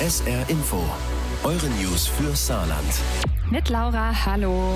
SR Info, eure News für Saarland. Mit Laura, hallo.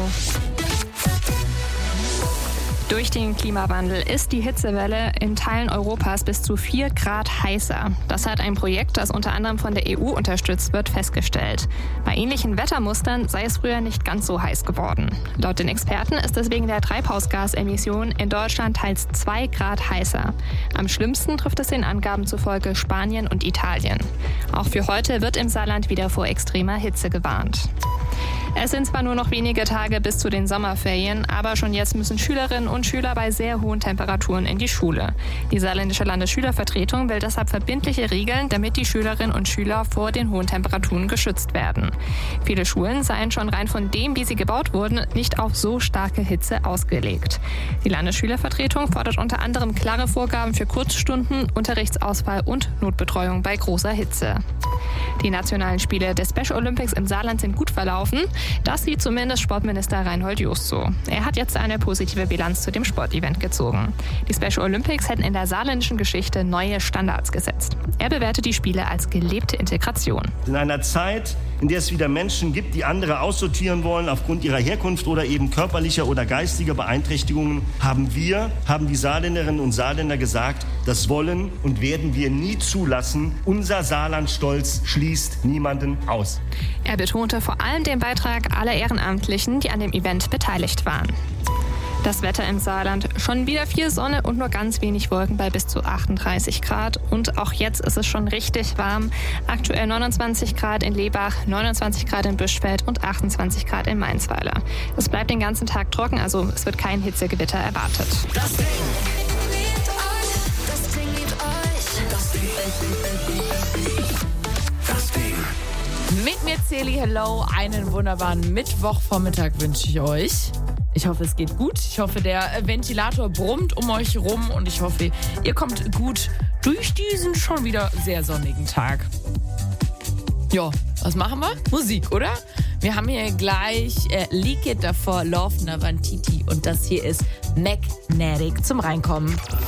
Durch den Klimawandel ist die Hitzewelle in Teilen Europas bis zu 4 Grad heißer. Das hat ein Projekt, das unter anderem von der EU unterstützt wird, festgestellt. Bei ähnlichen Wettermustern sei es früher nicht ganz so heiß geworden. Laut den Experten ist es wegen der Treibhausgasemissionen in Deutschland teils 2 Grad heißer. Am schlimmsten trifft es den Angaben zufolge Spanien und Italien. Auch für heute wird im Saarland wieder vor extremer Hitze gewarnt. Es sind zwar nur noch wenige Tage bis zu den Sommerferien, aber schon jetzt müssen Schülerinnen und Schüler bei sehr hohen Temperaturen in die Schule. Die saarländische Landesschülervertretung will deshalb verbindliche Regeln, damit die Schülerinnen und Schüler vor den hohen Temperaturen geschützt werden. Viele Schulen seien schon rein von dem, wie sie gebaut wurden, nicht auf so starke Hitze ausgelegt. Die Landesschülervertretung fordert unter anderem klare Vorgaben für Kurzstunden, Unterrichtsauswahl und Notbetreuung bei großer Hitze. Die nationalen Spiele des Special Olympics im Saarland sind gut verlaufen. Das sieht zumindest Sportminister Reinhold Jost so. Er hat jetzt eine positive Bilanz zu dem Sportevent gezogen. Die Special Olympics hätten in der saarländischen Geschichte neue Standards gesetzt. Er bewertet die Spiele als gelebte Integration. In einer Zeit, in der es wieder Menschen gibt, die andere aussortieren wollen aufgrund ihrer Herkunft oder eben körperlicher oder geistiger Beeinträchtigungen, haben die Saarländerinnen und Saarländer gesagt, das wollen und werden wir nie zulassen. Unser Saarlandstolz schließt niemanden aus. Er betonte vor allem den Beitrag aller Ehrenamtlichen, die an dem Event beteiligt waren. Das Wetter im Saarland, schon wieder viel Sonne und nur ganz wenig Wolken bei bis zu 38 Grad. Und auch jetzt ist es schon richtig warm. Aktuell 29 Grad in Lebach, 29 Grad in Büschfeld und 28 Grad in Mainzweiler. Es bleibt den ganzen Tag trocken, also es wird kein Hitzegewitter erwartet. Das Ding liebt euch. Das Ding liebt euch. Das Ding. Das Ding. Mit mir Celi, hello, einen wunderbaren Mittwochvormittag wünsche ich euch. Ich hoffe, es geht gut. Ich hoffe, der Ventilator brummt um euch rum und ich hoffe, ihr kommt gut durch diesen schon wieder sehr sonnigen Tag. Ja, was machen wir? Musik, oder? Wir haben hier gleich Leak It, davor Love Navantiti und das hier ist Magnetic zum Reinkommen.